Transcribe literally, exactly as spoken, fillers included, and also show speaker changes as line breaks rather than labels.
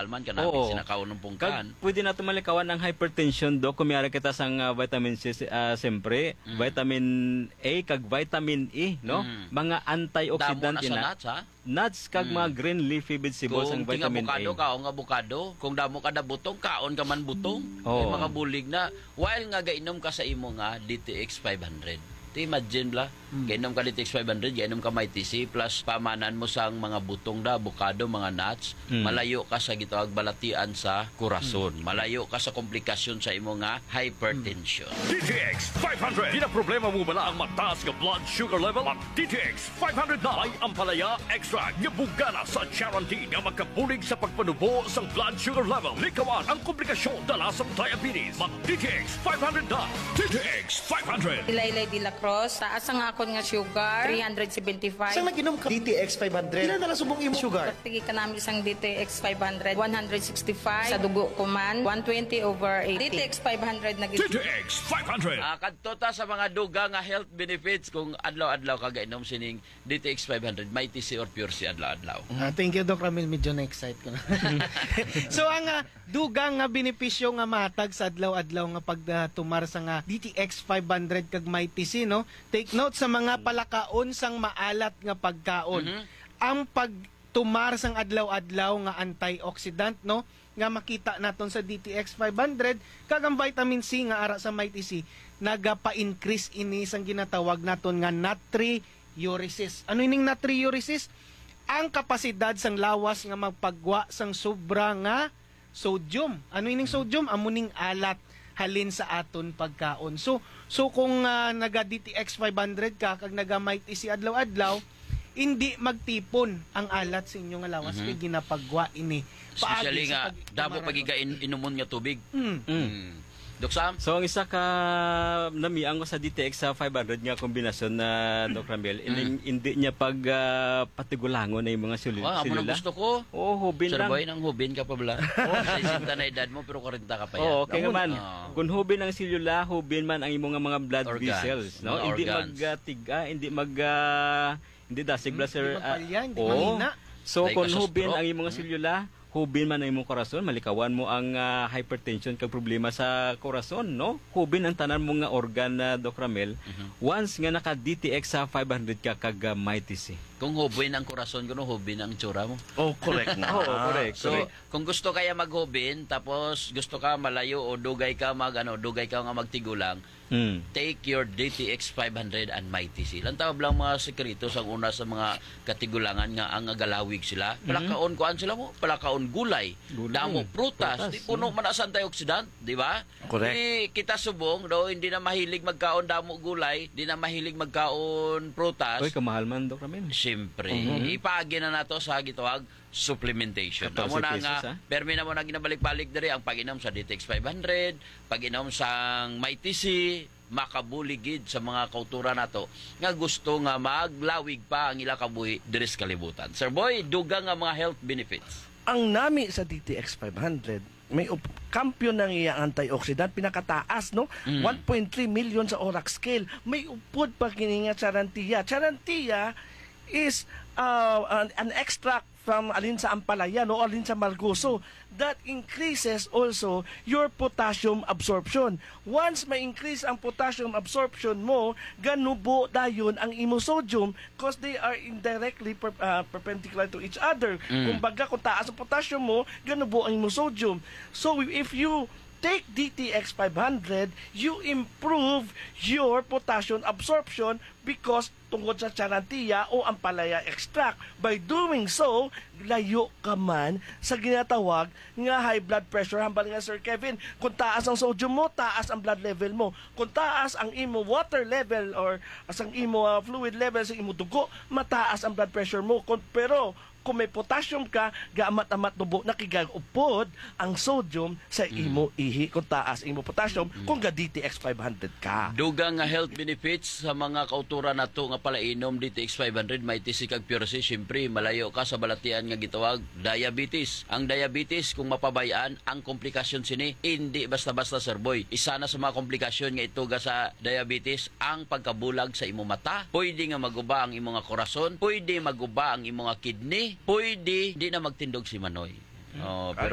mahal man kanami
Oo.
sinakaon ng pungkan.
Kag pwede nato malikawan ng hypertension do kung mayroon kita sang uh, vitamin C uh, siyempre,
Mm.
vitamin A kag vitamin E, no?
Mm.
Mga antioxidant
Damo na sa
na.
nuts, ha?
Nuts kag
Mm.
mga green leafy vegetables ang
Kung tinga
vitamin
bukado,
A.
kaon nga bukado. Kung damo ka na butong, kaon ka man butong.
Oo.
May mga bulig na. While nga gainom ka sa imo nga, D T X five hundred. Ti imagine bla,
Hmm.
gainom ka D T X five hundred, gainom ka may T C, plus pamanan mo sang mga butong da, bukado, mga nuts,
Hmm.
malayo ka sa gitawag balatian sa kurason. Malayo ka sa komplikasyon sa imo nga hypertension.
D T X five hundred. Ginaproblema mo bala ang mataas nga blood sugar level? Ang D T X five hundred na ay ampalaya extract nga bugana sa Charantin nga magkabulig sa pagpanubo sa blood sugar level. Likawan ang komplikasyon dala sa diabetes. Mag D T X five hundred na. D T X five hundred.
Ilaylay de la Cruz, taas ang akon nga sugar, three seventy-five.
Saan naginom ka? D T X five hundred. Ilan na lang subong imo sugar?
Pagtigi ka namin isang D T X five hundred, one sixty-five. Sa dugo ko man, one twenty over eighty. D T X five hundred na
D T X five hundred.
Ah, kadto ta sa mga duga nga health benefits kung adlaw-adlaw ka gainom sining D T X five hundred, may T C or pure C adlaw-adlaw.
Ah, thank you, Doc Ramil. Medyo na-excite ko na. So, ang uh, dugang nga benepisyo nga matag sa adlaw-adlaw nga pagtumar sa nga D T X five hundred kag may T C, no? Take note sa mga palakaon sang maalat nga pagkaon.
Mhm.
Ang pagtumar sang adlaw-adlaw nga antioxidant, no? Nga makita naton sa D T X five hundred kag ang vitamin C nga ara sa may T C nagapa-increase ini sang ginatawag naton nga natriuresis. Ano ining natriuresis? Ang kapasidad sang lawas nga magpagwa sang sobra nga sodium. Ano ining sodium? Amuning alat halin sa aton pagkaon. So so kung uh, naga D T X five hundred ka kag naga may T C adlaw-adlaw, hindi magtipon ang alat sa inyong lawas
Mhm.
kay ginapagwa ini.
Especially
Paagi sa
nga
pag-
damo
tumaran,
pagiga in, inumon nga tubig.
Hmm.
Mm.
Mm. Dok Sam?
So ang isa ka namiang ko sa D T X sa five hundred nga kombinasyon na Doc Ramel, ining hindi niya pag uh, patigulangon na yung mga sul-
Wow, amo nang
silula.
gusto ko.
Oh, hubin
Sir
lang.
Boy, nang hubin ka pa bala. Oh, sesenta na edad mo pero forty ka pa yan.
Oo, okay
Amo
man.
na.
Kung hubin ang silula, hubin man ang imong mga blood
Organs.
vessels, no?
Mga
Hindi
organs.
magtiga, hindi mag uh, hindi dasig
Hmm,
blood sir.
hindi magpalya, hindi
oo.
mahina.
So
Like
kung
sa
hubin
stroke.
ang imong
Hmm.
silula, hubin man ang imong korason, malikawan mo ang ah, hypertension kag problema sa korason, no? Hubin ang tanan mo nga organ na Doc Ramel.
Mhm.
Once nga naka D T X sa five hundred ka kag uh, may T C.
Kung hubin ang kurason ko, no, hubin ang tsura mo.
Oh, correct na.
Oo, correct.
So,
correct.
kung gusto kaya maghubin, tapos gusto ka malayo o dugay ka mag, ano, dugay ka nga magtigulang,
Mm.
take your D T X five hundred and may T C. Lang tawag lang mga sekretos ang una sa mga katigulangan nga ang galawig sila. Palakaon kuan sila mo, palakaon gulay,
Gulay.
damo prutas,
Prutas,
di puno man sa antioxidant, di ba?
Correct.
Di kita subong do hindi na mahilig magkaon damo gulay, di na mahilig magkaon prutas.
Oy, kamahal man Doc Ramel.
Siyempre,
Mhm.
ipaagi na nato sa gitawag supplementation.
fourteen
Amo na
pesos,
nga,
ha?
permi na mo na ginabalik-balik diri ang pag-inom sa D T X five hundred, pag-inom sang may T C, makabuligid sa mga kautura nato nga gusto nga maglawig pa ang ila kabuhi diri sa kalibutan. Sir Boy, duga nga mga health benefits.
Ang nami sa D T X five hundred, may up- kampiyon ng iya antioxidant, pinakataas, no?
Mm.
one point three million sa Orac scale. May upod pa kini nga Charantia. Charantia is uh, an, an extract from alin sa ampalaya, no? Alin sa margoso. That increases also your potassium absorption. Once ma-increase ang potassium absorption mo, ganubo dayon ang imo sodium because they are indirectly per, uh, perpendicular to each other.
Mm.
Kumbaga, kung taas ang potassium mo, ganubo ang imo sodium. So, if you take D T X five hundred, you improve your potassium absorption because tungkol sa Charantia o ampalaya extract. By doing so, layo ka man sa ginatawag nga high blood pressure. Hambal nga Sir Kevin, kung taas ang sodium mo, taas ang blood level mo. Kung taas ang imo water level or as ang imo uh, fluid level sa imo dugo, mataas ang blood pressure mo. Kung, pero kung may potassium ka, gaamat-amat dubo, nakigagupod ang sodium sa imo ihi kung taas imo potassium kung ga D T X five hundred ka.
Duga nga health benefits sa mga kautura nato nga palainom D T X five hundred, may T C kag Pure C. Siyempre, malayo ka sa balatian nga gitawag diabetes. Ang diabetes, kung mapabayaan, ang komplikasyon sini, hindi basta-basta Sir Boy. Isa na sa mga komplikasyon nga ituga sa diabetes, ang pagkabulag sa imo mata. Pwede nga maguba ang imo nga korason, pwede maguba ang imo nga kidney, pwede di na magtindog si Manoy. Oh, pero